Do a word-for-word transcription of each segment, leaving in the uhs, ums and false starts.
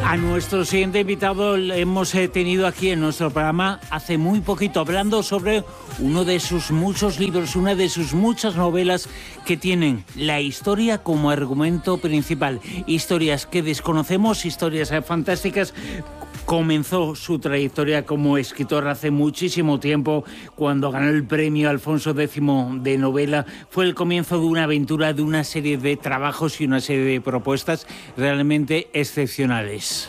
A nuestro siguiente invitado le hemos eh, tenido aquí en nuestro programa hace muy poquito, hablando sobre uno de sus muchos libros, una de sus muchas novelas que tienen la historia como argumento principal. Historias que desconocemos, historias eh, fantásticas. Comenzó su trayectoria como escritor hace muchísimo tiempo, cuando ganó el premio Alfonso décimo de novela. Fue el comienzo de una aventura, de una serie de trabajos y una serie de propuestas realmente excepcionales.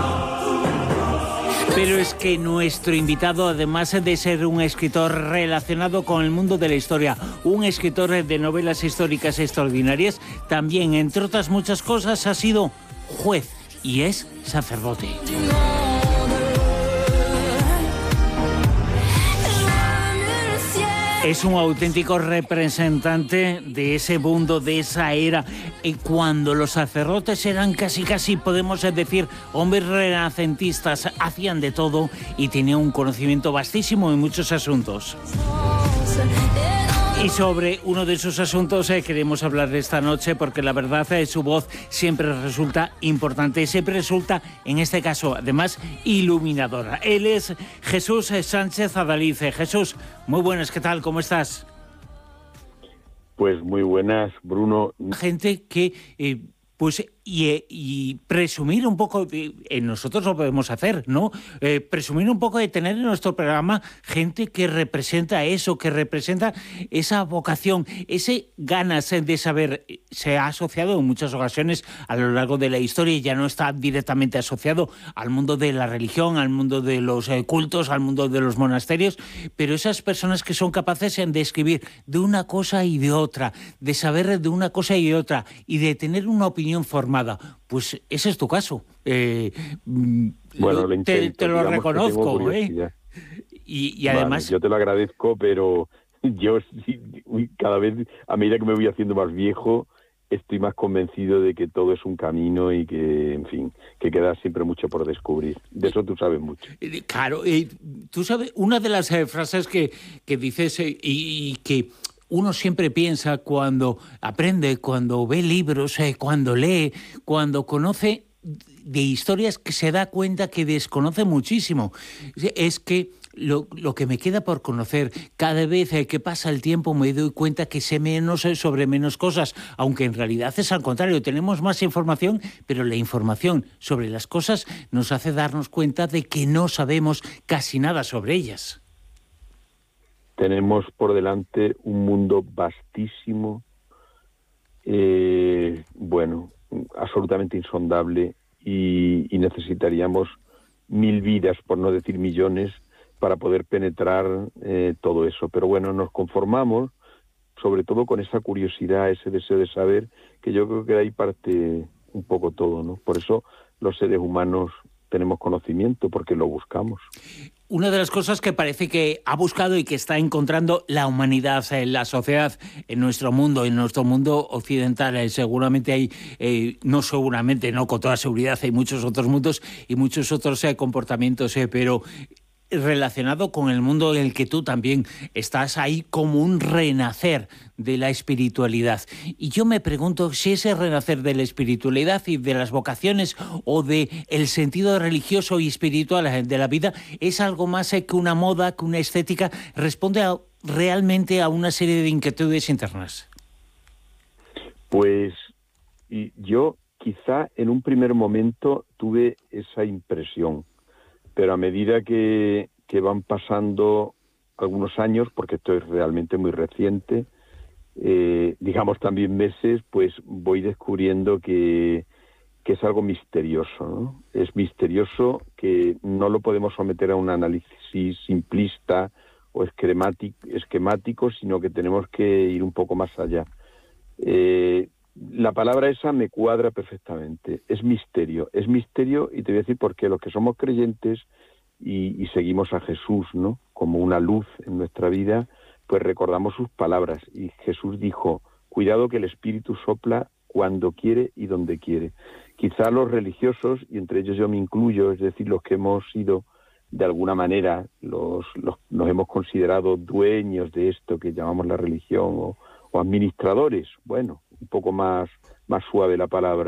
Pero es que nuestro invitado, además de ser un escritor relacionado con el mundo de la historia, un escritor de novelas históricas extraordinarias, también, entre otras muchas cosas, ha sido juez y es sacerdote. Es un auténtico representante de ese mundo, de esa era, y cuando los sacerdotes eran casi, casi, podemos decir, hombres renacentistas, hacían de todo y tenían un conocimiento vastísimo en muchos asuntos. Y sobre uno de esos asuntos eh, queremos hablar esta noche, porque la verdad eh, su voz siempre resulta importante, siempre resulta, en este caso, además, iluminadora. Él es Jesús Sánchez Adalid. Jesús, muy buenas, ¿qué tal? ¿Cómo estás? Pues muy buenas, Bruno. Gente que... Eh, Pues y, y presumir un poco, de, eh, nosotros lo podemos hacer, ¿no? Eh, presumir un poco de tener en nuestro programa gente que representa eso, que representa esa vocación, ese ganas de saber. Se ha asociado en muchas ocasiones a lo largo de la historia y ya no está directamente asociado al mundo de la religión, al mundo de los eh, cultos, al mundo de los monasterios, pero esas personas que son capaces de escribir de una cosa y de otra, de saber de una cosa y de otra y de tener una opinión formada, pues ese es tu caso. Eh, bueno, lo intento, te, te lo reconozco, ¿eh? Y, y además... Vale, yo te lo agradezco, pero yo cada vez, a medida que me voy haciendo más viejo, estoy más convencido de que todo es un camino y que, en fin, que queda siempre mucho por descubrir. De eso tú sabes mucho. Claro, eh, tú sabes, una de las eh, frases que, que dices eh, y, y que uno siempre piensa cuando aprende, cuando ve libros, eh, cuando lee, cuando conoce de historias que se da cuenta que desconoce muchísimo. Es que lo, lo que me queda por conocer, cada vez eh, que pasa el tiempo me doy cuenta que sé menos sobre menos cosas, aunque en realidad es al contrario, tenemos más información, pero la información sobre las cosas nos hace darnos cuenta de que no sabemos casi nada sobre ellas. Tenemos por delante un mundo vastísimo, eh, bueno, absolutamente insondable y, y necesitaríamos mil vidas, por no decir millones, para poder penetrar eh, todo eso. Pero bueno, nos conformamos, sobre todo con esa curiosidad, ese deseo de saber, que yo creo que de ahí parte un poco todo, ¿no? Por eso los seres humanos tenemos conocimiento, porque lo buscamos. Una de las cosas que parece que ha buscado y que está encontrando la humanidad, en la sociedad, en nuestro mundo, en nuestro mundo occidental, eh, seguramente hay, eh, no seguramente, no con toda seguridad, hay muchos otros mundos y muchos otros eh, comportamientos, eh, pero relacionado con el mundo en el que tú también estás ahí, como un renacer de la espiritualidad. Y yo me pregunto si ese renacer de la espiritualidad y de las vocaciones o de el sentido religioso y espiritual de la vida es algo más que una moda, que una estética, responde a, realmente a una serie de inquietudes internas. Pues y yo quizá en un primer momento tuve esa impresión, pero a medida que, que van pasando algunos años, porque esto es realmente muy reciente, eh, digamos también meses, pues voy descubriendo que, que es algo misterioso, ¿no? Es misterioso, que no lo podemos someter a un análisis simplista o esquemático, esquemático sino que tenemos que ir un poco más allá. Eh, La palabra esa me cuadra perfectamente. Es misterio. Es misterio, y te voy a decir por qué. Los que somos creyentes y, y seguimos a Jesús, ¿no?, como una luz en nuestra vida, pues recordamos sus palabras. Y Jesús dijo, cuidado que el Espíritu sopla cuando quiere y donde quiere. Quizá los religiosos, y entre ellos yo me incluyo, es decir, los que hemos sido, de alguna manera, los, los nos hemos considerado dueños de esto que llamamos la religión, o, o administradores, bueno, un poco más, más suave la palabra,